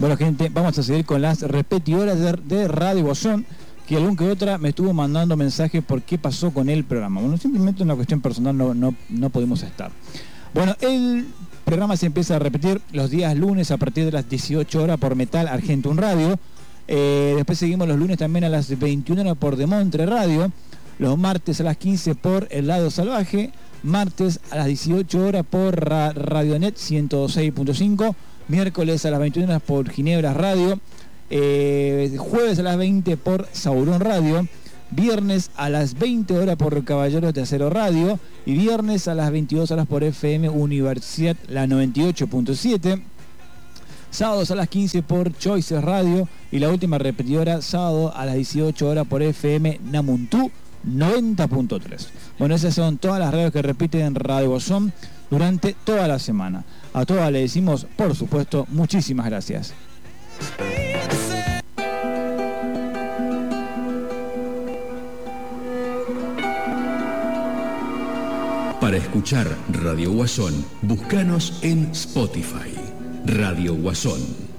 Bueno, gente, vamos a seguir con las repetidoras de Radio Guasón, que algún que otra me estuvo mandando mensajes por qué pasó con el programa. Bueno, simplemente una cuestión personal, no pudimos estar. Bueno, el programa se empieza a repetir los días lunes a partir de las 18 horas por Metal Argentum Radio. Después seguimos los lunes también a las 21 horas por Demontre Radio. Los martes a las 15 por El Lado Salvaje. Martes a las 18 horas por Radionet 106.5. Miércoles a las 21 horas por Ginebra Radio. Jueves a las 20 por Sauron Radio. Viernes a las 20 horas por Caballeros de Acero Radio. Y viernes a las 22 horas por FM Universidad, la 98.7. Sábados a las 15 por Choices Radio. Y la última repetidora, sábado a las 18 horas por FM Namuntú 90.3. Bueno, esas son todas las radios que repiten en Radio Guasón durante toda la semana. A todas le decimos, por supuesto, muchísimas gracias. Para escuchar Radio Guasón, búscanos en Spotify. Radio Guasón.